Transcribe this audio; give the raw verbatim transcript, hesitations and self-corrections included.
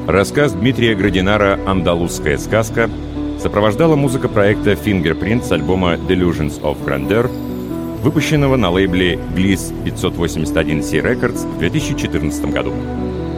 Рассказ Дмитрия Градинара «Андалузская сказка» сопровождала музыка проекта Fingerprint с альбома Delusions of Grandeur, выпущенного на лейбле Gliss пятьсот восемьдесят один си Records в две тысячи четырнадцатом году.